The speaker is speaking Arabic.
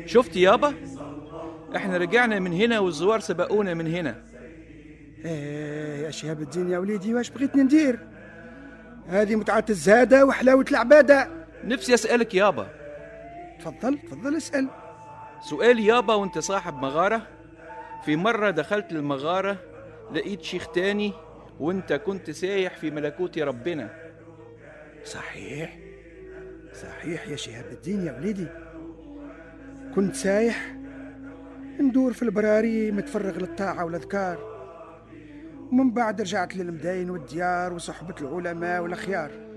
شفت يابا؟ احنا رجعنا من هنا والزوار سبقونا من هنا. يا شهاب الدين يا وليدي، واش بغيتني ندير؟ هذه متعة الزهادة وحلاوة العبادة. نفسي أسألك يابا. تفضل اسأل. سؤال يابا، وانت صاحب مغارة. في مرة دخلت المغارة لقيت شيخ تاني وانت كنت سايح في ملكوت ربنا. صحيح يا شهاب الدين يا وليدي، كنت سايح ندور في البراري متفرغ للطاعة والأذكار، ومن بعد رجعت للمداين والديار وصحبة العلماء والأخيار.